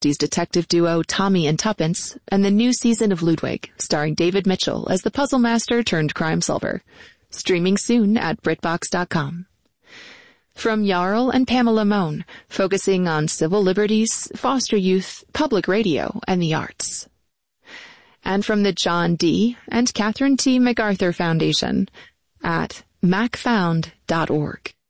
1960s detective duo Tommy and Tuppence, and the new season of Ludwig, starring David Mitchell as the puzzle master turned crime solver. Streaming soon at BritBox.com. From Jarl and Pamela Mohn, focusing on civil liberties, foster youth, public radio, and the arts. And from the John D. and Catherine T. MacArthur Foundation at macfound.org.